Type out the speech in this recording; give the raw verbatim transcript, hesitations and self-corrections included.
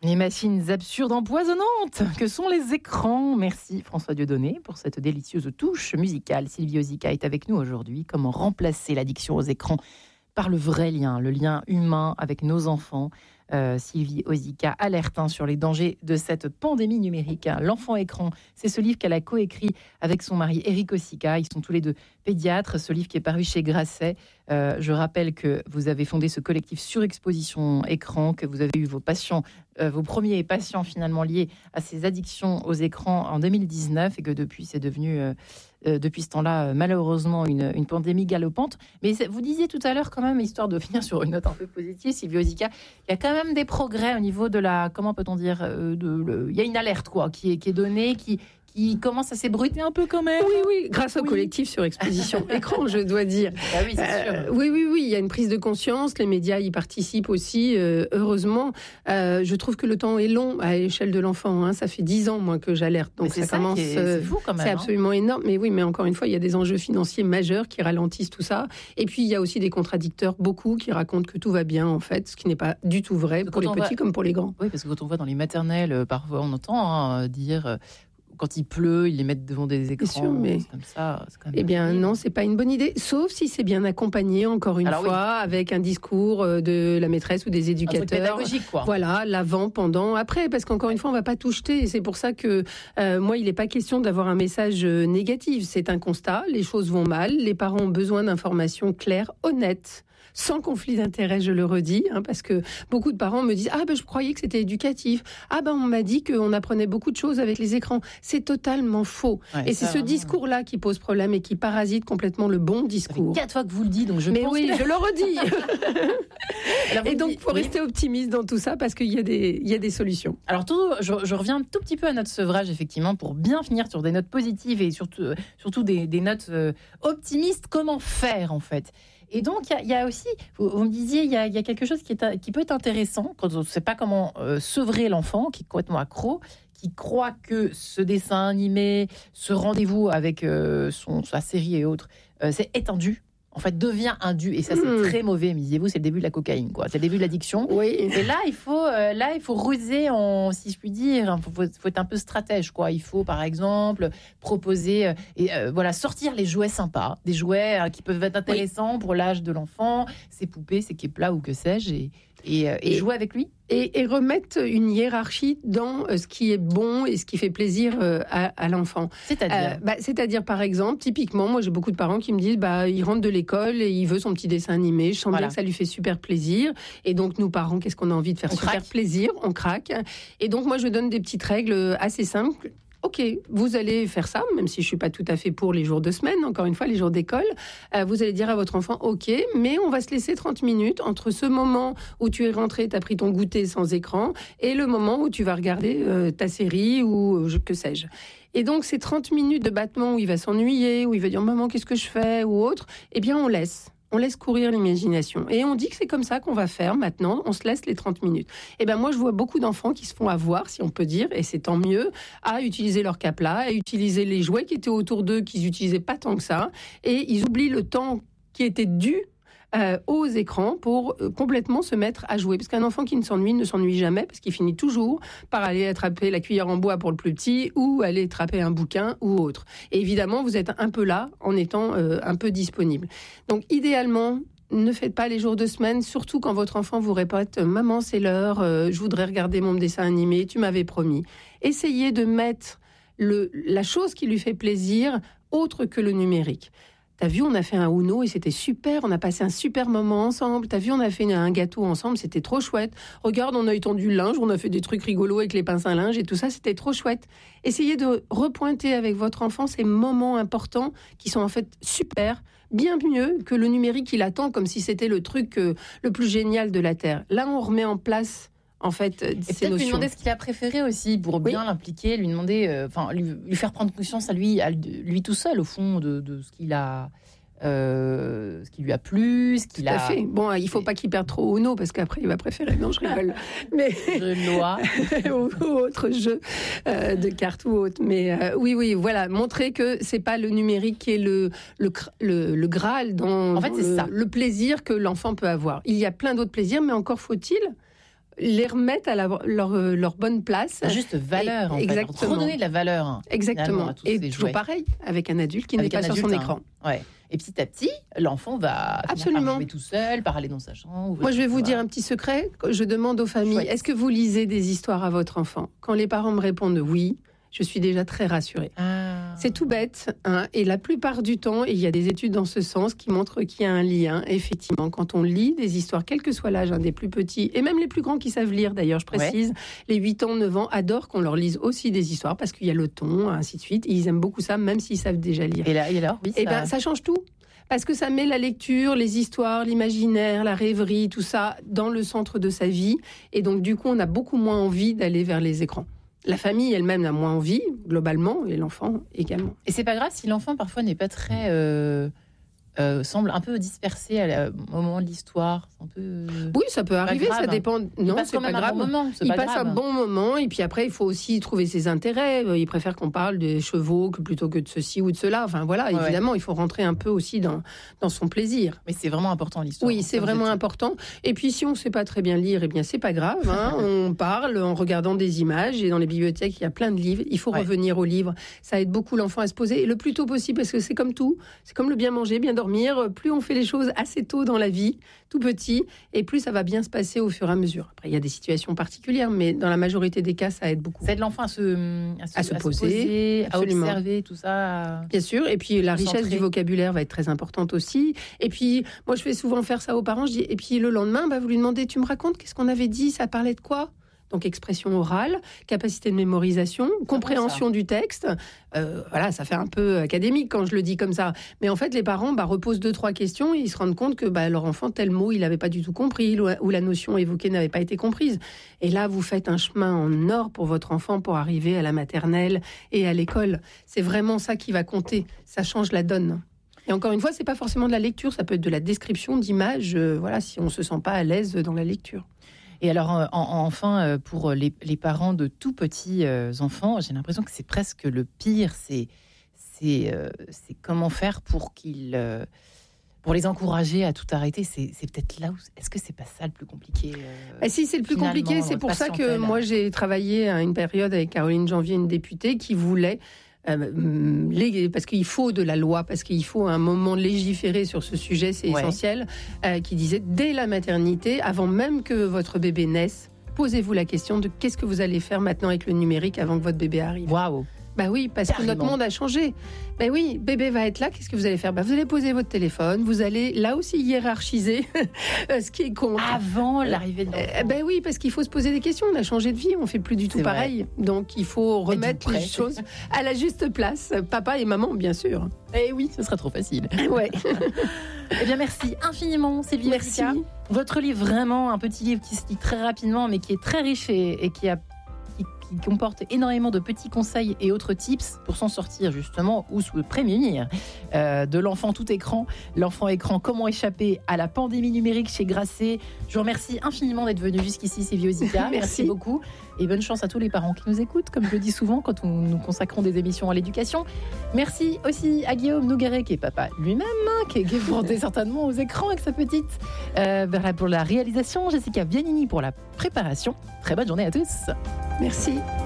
Les machines absurdes empoisonnantes que sont les écrans. Merci François Dieudonné pour cette délicieuse touche musicale. Sylvie Ozika est avec nous aujourd'hui. Comment remplacer l'addiction aux écrans par le vrai lien, le lien humain avec nos enfants. Euh, Sylvie Ozika alerte hein, sur les dangers de cette pandémie numérique. Hein. L'enfant écran, c'est ce livre qu'elle a coécrit avec son mari Éric Ozika. Ils sont tous les deux pédiatres. Ce livre qui est paru chez Grasset. Euh, je rappelle que vous avez fondé ce collectif Surexposition Écran, que vous avez eu vos patients, euh, vos premiers patients finalement liés à ces addictions aux écrans en deux mille dix-neuf et que depuis c'est devenu euh, euh, depuis ce temps-là malheureusement une, une pandémie galopante. Mais vous disiez tout à l'heure quand même, histoire de finir sur une note un peu positive, Sylvie Ozika, il y a quand même des progrès au niveau de la, comment peut-on dire, euh, de, le, il y a une alerte quoi qui est, qui est donnée, qui qui commence à s'ébruiter un peu quand même. Oui, oui, grâce au oui. collectif Surexposition Écran, je dois dire. Ah oui, c'est sûr. Euh, oui, oui, oui, il y a une prise de conscience, les médias y participent aussi, euh, heureusement. Euh, je trouve que le temps est long à l'échelle de l'enfant. Hein. Ça fait dix ans, moi, que j'alerte. Donc mais ça, ça commence. Est, c'est fou quand même. C'est absolument hein. énorme. Mais oui, mais encore une fois, il y a des enjeux financiers majeurs qui ralentissent tout ça. Et puis, il y a aussi des contradicteurs, beaucoup, qui racontent que tout va bien, en fait, ce qui n'est pas du tout vrai pour les petits va... comme pour les grands. Oui, parce que quand on voit dans les maternelles, parfois, on entend hein, dire... Quand il pleut, ils les mettent devant des écrans. Bien sûr, mais c'est comme ça. C'est quand même eh bien, non, c'est pas une bonne idée. Sauf si c'est bien accompagné, encore une Alors, fois, oui. avec un discours de la maîtresse ou des éducateurs. Un truc pédagogique, quoi. Voilà, l'avant, pendant, après. Parce qu'encore une fois, on va pas tout jeter. Et c'est pour ça que, euh, moi, il n'est pas question d'avoir un message négatif. C'est un constat. Les choses vont mal. Les parents ont besoin d'informations claires, honnêtes. Sans conflit d'intérêt, je le redis, hein, parce que beaucoup de parents me disent « Ah ben je croyais que c'était éducatif. Ah ben on m'a dit qu'on apprenait beaucoup de choses avec les écrans. » C'est totalement faux. Ouais, et c'est ce vraiment... discours-là qui pose problème et qui parasite complètement le bon discours. Ça fait quatre fois que vous le dites, donc je Mais pense oui, que... je le redis. Alors, et donc, il faut oui. rester optimiste dans tout ça parce qu'il y a des, il y a des solutions. Alors, tout, je, je reviens un tout petit peu à notre sevrage, effectivement, pour bien finir sur des notes positives et surtout, surtout des, des notes euh, optimistes. Comment faire, en fait ? Et donc, il y, y a aussi, vous, vous me disiez, il y a, y a quelque chose qui, est, qui peut être intéressant quand on ne sait pas comment euh, sevrer l'enfant, qui est complètement accro, qui croit que ce dessin animé, ce rendez-vous avec euh, son, sa série et autres, euh, c'est étendu. En fait, devient un dû. Et ça, c'est mmh. très mauvais. Me disiez-vous, c'est le début de la cocaïne, quoi. C'est le début de l'addiction. Oui. Et là, il faut, euh, là, il faut ruser, en, si je puis dire. Il faut, faut être un peu stratège, quoi. Il faut, par exemple, proposer, euh, et euh, voilà, sortir les jouets sympas, des jouets euh, qui peuvent être intéressants oui. pour l'âge de l'enfant, ses poupées, ses képlas ou que sais-je, et, et, euh, et, et jouer avec lui. Et, et remettre une hiérarchie dans ce qui est bon et ce qui fait plaisir à, à l'enfant. C'est-à-dire euh, bah, C'est-à-dire, par exemple, typiquement, moi j'ai beaucoup de parents qui me disent bah, il rentre de l'école et il veut son petit dessin animé. Je sens voilà. bien que ça lui fait super plaisir. Et donc, nous, parents, qu'est-ce qu'on a envie de faire on super craque. plaisir? On craque. Et donc, moi, je donne des petites règles assez simples. Ok, vous allez faire ça, même si je ne suis pas tout à fait pour les jours de semaine, encore une fois, les jours d'école. Euh, vous allez dire à votre enfant, ok, mais on va se laisser trente minutes entre ce moment où tu es rentré, tu as pris ton goûter sans écran, et le moment où tu vas regarder euh, ta série ou euh, que sais-je. Et donc, ces trente minutes de battement où il va s'ennuyer, où il va dire « Maman, qu'est-ce que je fais ?» ou autre, eh bien, on laisse. On laisse courir l'imagination. Et on dit que c'est comme ça qu'on va faire maintenant. On se laisse les trente minutes. Et ben moi, je vois beaucoup d'enfants qui se font avoir, si on peut dire, et c'est tant mieux, à utiliser leur capla, à utiliser les jouets qui étaient autour d'eux, qu'ils n'utilisaient pas tant que ça. Et ils oublient le temps qui était dû Euh, aux écrans pour euh, complètement se mettre à jouer. Parce qu'un enfant qui ne s'ennuie ne s'ennuie jamais, parce qu'il finit toujours par aller attraper la cuillère en bois pour le plus petit ou aller attraper un bouquin ou autre. Et évidemment, vous êtes un peu là en étant euh, un peu disponible. Donc, idéalement, ne faites pas les jours de semaine, surtout quand votre enfant vous répète « Maman, c'est l'heure, euh, je voudrais regarder mon dessin animé, tu m'avais promis ». Essayez de mettre le, la chose qui lui fait plaisir autre que le numérique. T'as vu, on a fait un Uno et c'était super, on a passé un super moment ensemble. T'as vu, on a fait un gâteau ensemble, c'était trop chouette. Regarde, on a étendu le linge, on a fait des trucs rigolos avec les pinces à linge et tout ça, c'était trop chouette. Essayez de repointer avec votre enfant ces moments importants qui sont en fait super, bien mieux que le numérique qui l'attend comme si c'était le truc euh, le plus génial de la Terre. Là, on remet en place... En fait, et peut-être notions. lui demander ce qu'il a préféré aussi pour bien oui. l'impliquer, lui demander, enfin, euh, lui, lui faire prendre conscience à lui, à lui tout seul au fond de, de ce qu'il a, euh, ce qui lui a plu, ce qu'il tout a. À fait. Bon, il faut pas qu'il perde trop au Uno parce qu'après il va préférer. Non, je rigole. Mais jeu de loi ou, ou autre jeu euh, de cartes ou autre. Mais euh, oui, oui, voilà, montrer que c'est pas le numérique qui est le le le, le graal dans, en fait, dans c'est le, ça. le plaisir que l'enfant peut avoir. Il y a plein d'autres plaisirs, mais encore faut-il les remettre à la, leur, leur bonne place. Juste valeur, en exactement. fait. Redonner de la valeur. Exactement. Et toujours jouets. Pareil, avec un adulte qui n'est pas sur son hein. écran. Ouais. Et petit à petit, l'enfant va Absolument. Par jouer tout seul, par aller dans sa chambre. Moi, je vais vous dire un petit secret. Je demande aux familles, Chouette. Est-ce que vous lisez des histoires à votre enfant ? Quand les parents me répondent oui, je suis déjà très rassurée. Ah. C'est tout bête, hein, et la plupart du temps, et il y a des études dans ce sens qui montrent qu'il y a un lien. Effectivement, quand on lit des histoires, quel que soit l'âge, hein, des plus petits, et même les plus grands qui savent lire, d'ailleurs, je précise, ouais. les huit ans, neuf ans adorent qu'on leur lise aussi des histoires, parce qu'il y a le ton, ainsi de suite. Ils aiment beaucoup ça, même s'ils savent déjà lire. Et là, et alors, oui, et ça... ben, ça change tout. Parce que ça met la lecture, les histoires, l'imaginaire, la rêverie, tout ça dans le centre de sa vie. Et donc, du coup, on a beaucoup moins envie d'aller vers les écrans. La famille elle-même a moins envie, globalement, et l'enfant également. Et c'est pas grave si l'enfant, parfois, n'est pas très... Euh, euh, semble un peu dispersé à la, au moment de l'histoire. Un peu... Oui, ça peut arriver, ça dépend. Non, c'est pas grave. Un bon moment, c'est il pas passe grave. un bon moment, et puis après, il faut aussi trouver ses intérêts. Il préfère qu'on parle des chevaux que plutôt que de ceci ou de cela. Enfin voilà, ouais, évidemment, ouais. il faut rentrer un peu aussi dans, dans son plaisir. Mais c'est vraiment important l'histoire. Oui, c'est vraiment important. Et puis si on ne sait pas très bien lire, eh bien c'est pas grave. Hein. On parle en regardant des images, et dans les bibliothèques, il y a plein de livres. Il faut ouais. revenir aux livres. Ça aide beaucoup l'enfant à se poser, et le plus tôt possible, parce que c'est comme tout. C'est comme le bien manger, bien dormir. Plus on fait les choses assez tôt dans la vie, tout petit, et plus ça va bien se passer au fur et à mesure. Après, il y a des situations particulières, mais dans la majorité des cas, ça aide beaucoup. Ça aide l'enfant à se, à se, à se à poser, se poser à absolument. observer tout ça. Bien sûr, et puis la richesse centrer. du vocabulaire va être très importante aussi. Et puis, moi, je fais souvent faire ça aux parents. Je dis, et puis le lendemain, bah, vous lui demandez, tu me racontes, qu'est-ce qu'on avait dit, ça parlait de quoi ? Donc, expression orale, capacité de mémorisation, c'est compréhension bon, du texte. Euh, voilà, ça fait un peu académique quand je le dis comme ça. Mais en fait, les parents bah, reposent deux, trois questions et ils se rendent compte que bah, leur enfant, tel mot, il n'avait pas du tout compris ou la notion évoquée n'avait pas été comprise. Et là, vous faites un chemin en or pour votre enfant pour arriver à la maternelle et à l'école. C'est vraiment ça qui va compter. Ça change la donne. Et encore une fois, c'est pas forcément de la lecture, ça peut être de la description d'images, euh, voilà, si on se sent pas à l'aise dans la lecture. Et alors, en, enfin, pour les, les parents de tout petits euh, enfants, j'ai l'impression que c'est presque le pire. C'est, c'est, euh, c'est comment faire pour qu'ils, euh, pour les encourager à tout arrêter. C'est, c'est peut-être là où. Est-ce que c'est pas ça le plus compliqué euh, bah Si, c'est le plus compliqué. C'est pour ça que moi j'ai travaillé à une période avec Caroline Janvier, une députée, qui voulait. Euh, les, parce qu'il faut de la loi, parce qu'il faut un moment légiférer sur ce sujet, c'est ouais. essentiel, euh, qui disait dès la maternité, avant même que votre bébé naisse, posez-vous la question de qu'est-ce que vous allez faire maintenant avec le numérique avant que votre bébé arrive. Waouh. Bah oui, parce Carrément. que notre monde a changé. Bah oui, bébé va être là, qu'est-ce que vous allez faire ? Bah vous allez poser votre téléphone, vous allez là aussi hiérarchiser ce qui est compte. Avant l'arrivée de l'enfant. Euh, bah oui, parce qu'il faut se poser des questions, on a changé de vie, on fait plus du tout C'est pareil. Vrai. Donc il faut remettre les choses à la juste place, papa et maman bien sûr. Eh oui, ce sera trop facile. Ouais. Eh bien merci infiniment Sylvie. Merci. Ozica. Votre livre, vraiment un petit livre qui se lit très rapidement mais qui est très riche et, et qui a qui comporte énormément de petits conseils et autres tips pour s'en sortir justement ou se prémunir euh, de l'enfant tout écran. L'enfant écran, comment échapper à la pandémie numérique chez Grasset. Je vous remercie infiniment d'être venu jusqu'ici, Sylvie Ozica. Merci. Merci beaucoup. Et bonne chance à tous les parents qui nous écoutent, comme je le dis souvent quand on, nous consacrons des émissions à l'éducation. Merci aussi à Guillaume Nogueret, qui est papa lui-même, hein, qui est confronté certainement aux écrans avec sa petite. Euh, pour la réalisation, Jessica Vianini pour la préparation. Très bonne journée à tous. Merci.